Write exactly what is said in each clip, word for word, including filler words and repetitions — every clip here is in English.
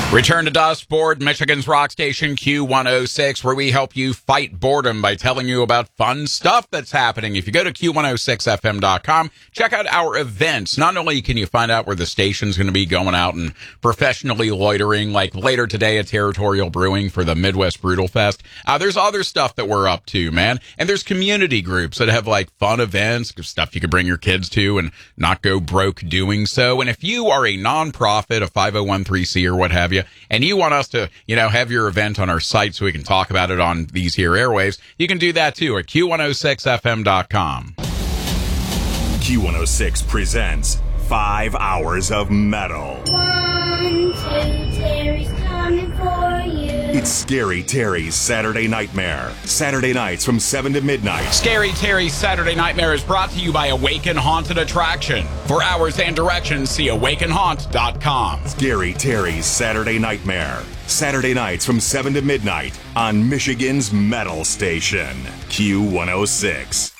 Return to Dustboard, Michigan's rock station Q one oh six, where we help you fight boredom by telling you about fun stuff that's happening. If you go to Q one oh six F M dot com, check out our events. Not only can you find out where the station's going to be going out and professionally loitering, like later today at Territorial Brewing for the Midwest Brutal Fest, uh, there's other stuff that we're up to, man. And there's community groups that have like fun events, stuff you could bring your kids to and not go broke doing so. And if you are a nonprofit, a five oh one c or what have you, and you want us to, you know, have your event on our site so we can talk about it on these here airwaves, you can do that too at Q one oh six F M dot com. Q one oh six presents Five Hours of Metal. One, two, Terry's coming for you. It's Scary Terry's Saturday Nightmare. Saturday nights from seven to midnight. Scary Terry's Saturday Nightmare is brought to you by Awaken Haunted Attraction. For hours and directions, see awaken haunt dot com. Scary Terry's Saturday Nightmare. Saturday nights from seven to midnight on Michigan's Metal Station. Q one oh six.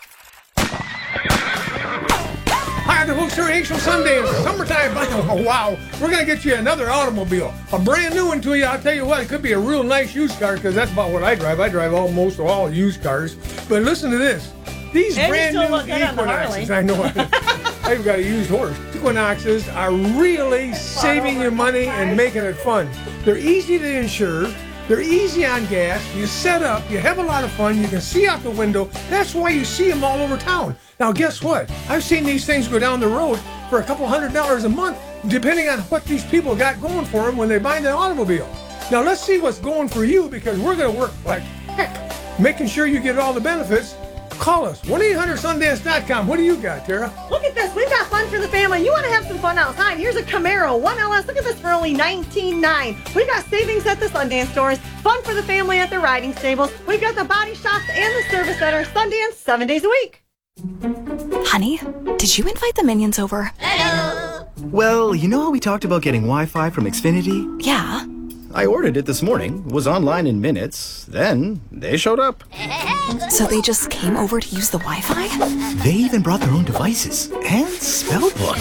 Hi, the folks here at Angel Sunday. It's summertime. Oh, wow. We're going to get you another automobile. A brand new one to you. I'll tell you what, it could be a real nice used car because that's about what I drive. I drive almost all used cars. But listen to this. These and brand new Equinoxes, I know I've got a used horse. Equinoxes are really saving you money and making it fun. They're easy to insure. They're easy on gas. You set up. You have a lot of fun. You can see out the window. That's why you see them all over town. Now, guess what? I've seen these things go down the road for a couple hundred dollars a month, depending on what these people got going for them when they buy the automobile. Now, let's see what's going for you because we're going to work like heck, making sure you get all the benefits. Call us, one eight hundred sundance dot com. What do you got, Tara? Look at this. We've got fun for the family. You want to have some fun outside. Here's a Camaro, one L S. Look at this for only nineteen nine dollars. We've got savings at the Sundance stores, fun for the family at the riding stables. We've got the body shops and the service center. Sundance, seven days a week. Honey, did you invite the minions over? Hello. Well, you know how we talked about getting Wi-Fi from Xfinity? Yeah. I ordered it this morning, was online in minutes, then they showed up. So they just came over to use the Wi-Fi? They even brought their own devices and spell book.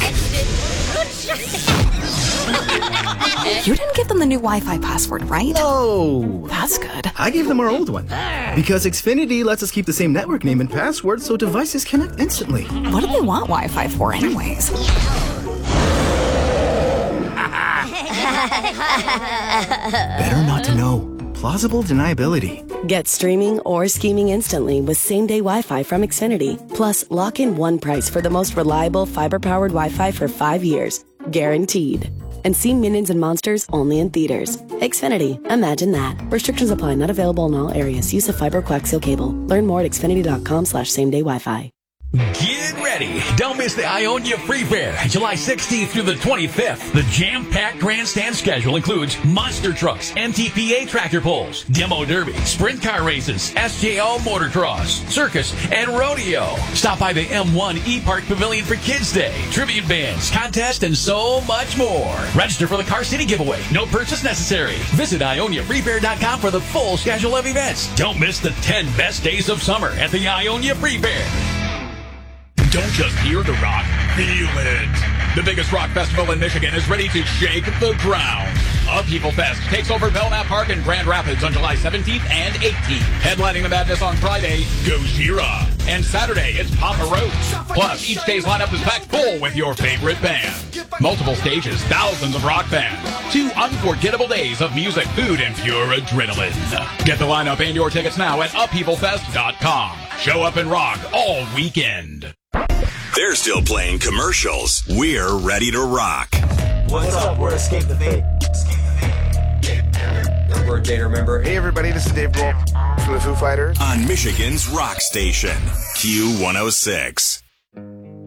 You didn't give them the new Wi-Fi password, right? No. That's good. I gave them our old one. Because Xfinity lets us keep the same network name and password so devices connect instantly. What do they want Wi-Fi for anyways? Better not to know. Plausible deniability. Get streaming or scheming instantly with same-day Wi-Fi from Xfinity. Plus, lock in one price for the most reliable fiber-powered Wi-Fi for five years. Guaranteed. And see Minions and Monsters only in theaters. Xfinity. Imagine that. Restrictions apply. Not available in all areas. Use of fiber coaxial cable. Learn more at xfinity.com slash same-day Wi-Fi. Get ready. Don't miss the Ionia Free Fair, July sixteenth through the twenty-fifth. The jam-packed grandstand schedule includes monster trucks, N T P A tractor pulls, demo derby, sprint car races, S J O motocross, circus, and rodeo. Stop by the M one E-Park Pavilion for Kids Day, tribute bands, contest, and so much more. Register for the Car City giveaway. No purchase necessary. Visit Ionia Free Fair dot com for the full schedule of events. Don't miss the ten best days of summer at the Ionia Free Fair. Don't just hear the rock, feel it. The biggest rock festival in Michigan is ready to shake the ground. Upheaval Fest takes over Belknap Park in Grand Rapids on July seventeenth and eighteenth. Headlining the madness on Friday, Gojira. And Saturday, it's Papa Roach. Plus, each day's lineup is packed full with your favorite bands. Multiple stages, thousands of rock bands. Two unforgettable days of music, food, and pure adrenaline. Get the lineup and your tickets now at upheaval fest dot com. Show up and rock all weekend. They're still playing commercials. We're ready to rock. What's up? We're Escape the Fate. We're a day to remember. Hey everybody, this is Dave Grohl from the Foo Fighters. On Michigan's rock station, Q one oh six.